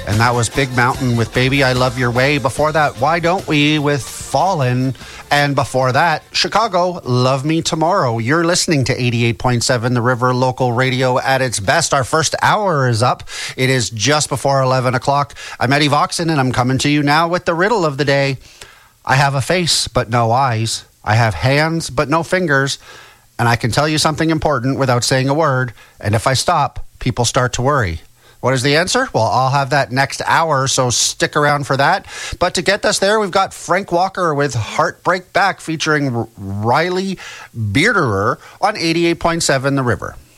And that was Big Mountain with Baby I Love Your Way. Before that, Why Don't We with Fallen. And before that, Chicago, Love Me Tomorrow. You're listening to 88.7 The River Local Radio at its best. Our first hour is up. It is just before 11 o'clock. I'm Eddie Voxon, and I'm coming to you now with the riddle of the day. I have a face, but no eyes. I have hands, but no fingers. And I can tell you something important without saying a word. And if I stop, people start to worry. What is the answer? Well, I'll have that next hour, so stick around for that. But to get us there, we've got Frank Walker with Heartbreak Back featuring Riley Bearderer on 88.7 The River.